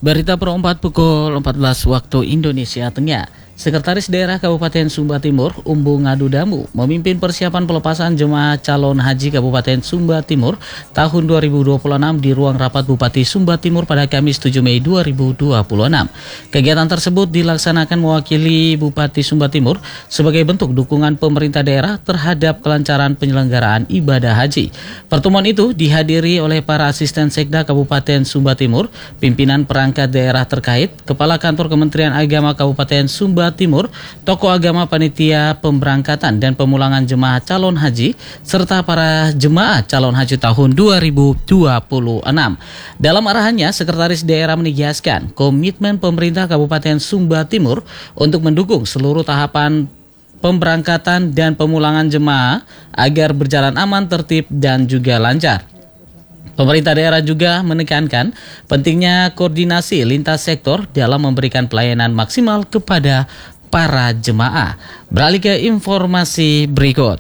Berita Pro 4 pukul 14 waktu Indonesia Tengah. Sekretaris Daerah Kabupaten Sumba Timur, Umbu Ngadu Damu, memimpin persiapan pelepasan jemaah calon haji Kabupaten Sumba Timur tahun 2026 di ruang rapat Bupati Sumba Timur pada Kamis 7 Mei 2026. Kegiatan tersebut dilaksanakan mewakili Bupati Sumba Timur sebagai bentuk dukungan pemerintah daerah terhadap kelancaran penyelenggaraan ibadah haji. Pertemuan itu dihadiri oleh para asisten Sekda Kabupaten Sumba Timur, pimpinan perangkat daerah terkait, Kepala Kantor Kementerian Agama Kabupaten Sumba Timur, tokoh agama, panitia pemberangkatan dan pemulangan jemaah calon haji, serta para jemaah calon haji tahun 2026. Dalam arahannya, Sekretaris Daerah menegaskan komitmen pemerintah Kabupaten Sumba Timur untuk mendukung seluruh tahapan pemberangkatan dan pemulangan jemaah agar berjalan aman, tertib, dan juga lancar. Pemerintah daerah juga menekankan pentingnya koordinasi lintas sektor dalam memberikan pelayanan maksimal kepada para jemaah. Beralih ke informasi berikut.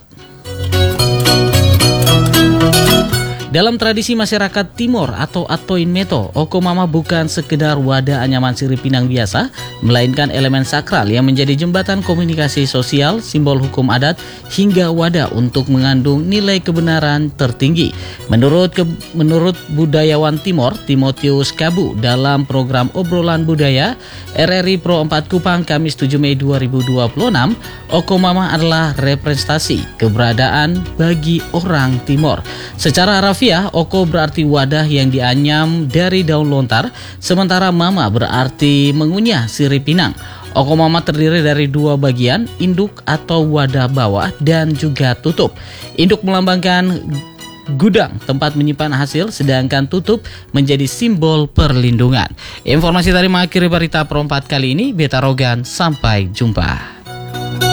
Dalam tradisi masyarakat Timor atau Atoin Meto, Oko Mama bukan sekedar wadah anyaman sirip pinang biasa, melainkan elemen sakral yang menjadi jembatan komunikasi sosial, simbol hukum adat, hingga wadah untuk mengandung nilai kebenaran tertinggi. Menurut budayawan Timor, Timotius Kabu, dalam program Obrolan Budaya RRI Pro 4 Kupang Kamis 7 Mei 2026, Oko Mama adalah representasi keberadaan bagi orang Timor. Secara harfiah, Oko berarti wadah yang dianyam dari daun lontar, sementara Mama berarti mengunyah sirip pinang. Oko Mama terdiri dari dua bagian, induk atau wadah bawah dan juga tutup. Induk melambangkan gudang tempat menyimpan hasil, sedangkan tutup menjadi simbol perlindungan. Informasi dari mengakhiri berita Pro 4 kali ini, Beta Rogan, sampai jumpa.